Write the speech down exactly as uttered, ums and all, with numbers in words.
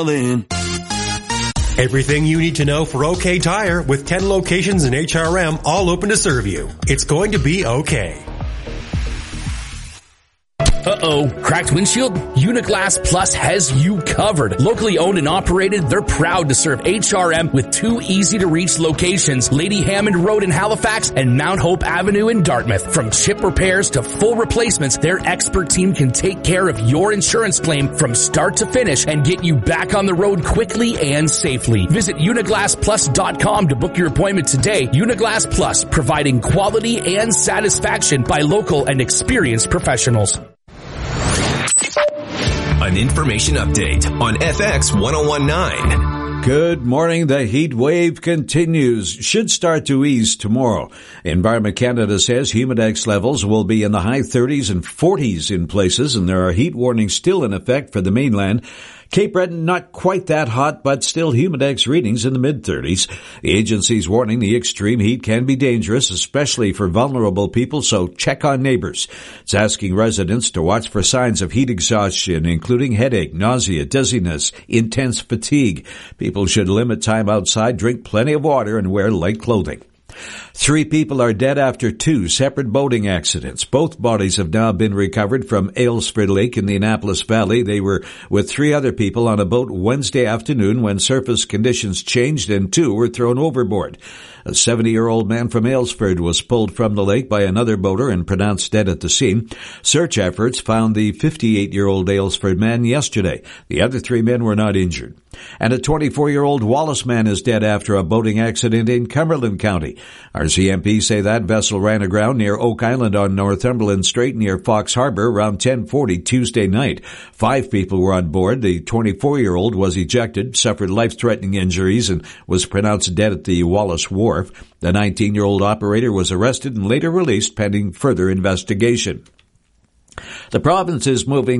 Everything you need to know for OK Tire with ten locations in H R M, all open to serve you. It's going to be okay. Uh-oh, cracked windshield? Uniglass Plus has you covered. Locally owned and operated, they're proud to serve H R M with two easy-to-reach locations, Lady Hammond Road in Halifax and Mount Hope Avenue in Dartmouth. From chip repairs to full replacements, their expert team can take care of your insurance claim from start to finish and get you back on the road quickly and safely. Visit uniglass plus dot com to book your appointment today. Uniglass Plus, providing quality and satisfaction by local and experienced professionals. An information update on F X one oh one point nine. Good morning. The heat wave continues. Should start to ease tomorrow. Environment Canada says humidex levels will be in the high thirties and forties in places, and there are heat warnings still in effect for the mainland. Cape Breton, not quite that hot, but still humidex readings in the mid-thirties. The agency's warning the extreme heat can be dangerous, especially for vulnerable people, so check on neighbors. It's asking residents to watch for signs of heat exhaustion, including headache, nausea, dizziness, intense fatigue. People should limit time outside, drink plenty of water, and wear light clothing. Three people are dead after two separate boating accidents. Both bodies have now been recovered from Aylesford Lake in the Annapolis Valley. They were with three other people on a boat Wednesday afternoon when surface conditions changed and two were thrown overboard. A seventy-year-old man from Aylesford was pulled from the lake by another boater and pronounced dead at the scene. Search efforts found the fifty-eight-year-old Aylesford man yesterday. The other three men were not injured. And a twenty-four-year-old Wallace man is dead after a boating accident in Cumberland County. R C M P say that vessel ran aground near Oak Island on Northumberland Strait near Fox Harbor around ten forty Tuesday night. Five people were on board. The twenty-four-year-old was ejected, suffered life-threatening injuries, and was pronounced dead at the Wallace Wharf. The nineteen-year-old operator was arrested and later released pending further investigation. The province is moving